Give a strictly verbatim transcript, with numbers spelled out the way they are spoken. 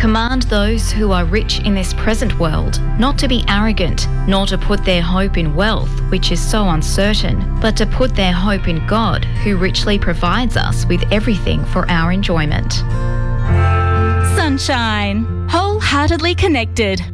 Command those who are rich in this present world not to be arrogant, nor to put their hope in wealth, which is so uncertain, but to put their hope in God, who richly provides us with everything for our enjoyment. Sunshine. Wholeheartedly connected.